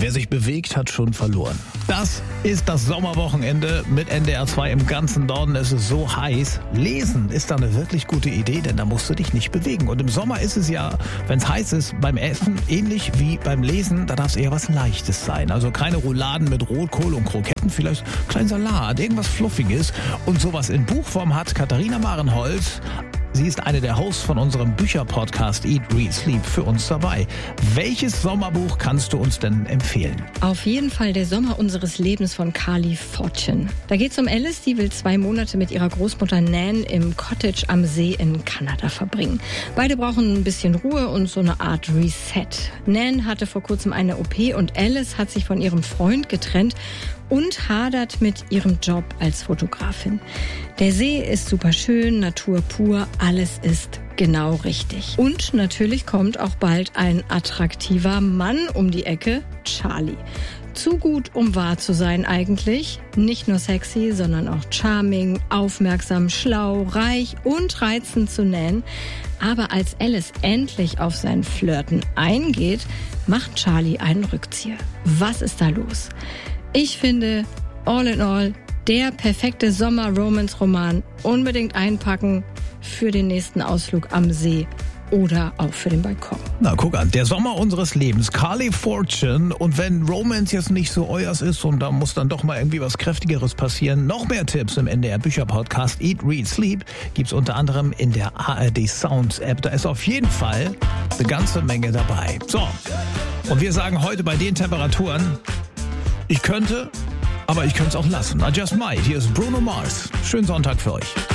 Wer sich bewegt, hat schon verloren. Das ist das Sommerwochenende mit NDR 2 im ganzen Norden. Es ist so heiß. Lesen ist da eine wirklich gute Idee, denn da musst du dich nicht bewegen. Und im Sommer ist es ja, wenn es heiß ist, beim Essen ähnlich wie beim Lesen. Da darf es eher was Leichtes sein. Also keine Rouladen mit Rotkohl und Kroketten, vielleicht ein kleiner Salat, irgendwas Fluffiges. Und sowas in Buchform hat Katharina Marenholz. Sie ist eine der Hosts von unserem Bücherpodcast Eat, Read, Sleep für uns dabei. Welches Sommerbuch kannst du uns denn empfehlen? Auf jeden Fall Der Sommer unseres Lebens von Carly Fortune. Da geht es um Alice, die will 2 Monate mit ihrer Großmutter Nan im Cottage am See in Kanada verbringen. Beide brauchen ein bisschen Ruhe und so eine Art Reset. Nan hatte vor kurzem eine OP und Alice hat sich von ihrem Freund getrennt und hadert mit ihrem Job als Fotografin. Der See ist super schön, Natur pur, alles ist genau richtig. Und natürlich kommt auch bald ein attraktiver Mann um die Ecke, Charlie. Zu gut, um wahr zu sein eigentlich. Nicht nur sexy, sondern auch charming, aufmerksam, schlau, reich und reizend zu nennen. Aber als Alice endlich auf sein Flirten eingeht, macht Charlie einen Rückzieher. Was ist da los? Ich finde, all in all, der perfekte Sommer-Romance-Roman. Unbedingt einpacken für den nächsten Ausflug am See oder auch für den Balkon. Na, guck an, Der Sommer unseres Lebens, Carly Fortune. Und wenn Romance jetzt nicht so euers ist und da muss dann doch mal irgendwie was Kräftigeres passieren, noch mehr Tipps im NDR Bücherpodcast Eat, Read, Sleep gibt's unter anderem in der ARD Sounds App. Da ist auf jeden Fall eine ganze Menge dabei. So, und wir sagen heute bei den Temperaturen, ich könnte, aber ich könnte es auch lassen. I just might. Hier ist Bruno Mars. Schönen Sonntag für euch.